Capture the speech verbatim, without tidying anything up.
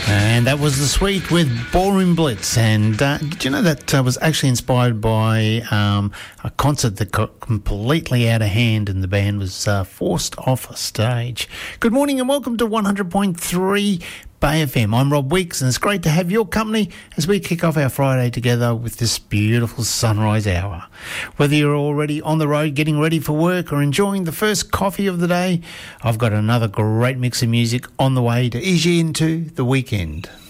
And that was The Sweet with Ballroom Blitz. And uh, did you know that uh, was actually inspired by um, a concert that got completely out of hand and the band was uh, forced off a stage? Good morning and welcome to one hundred point three Bay F M. I'm Rob Weeks and it's great to have your company as we kick off our Friday together with this beautiful sunrise hour. Whether you're already on the road getting ready for work or enjoying the first coffee of the day, I've got another great mix of music on the way to ease you into the weekend.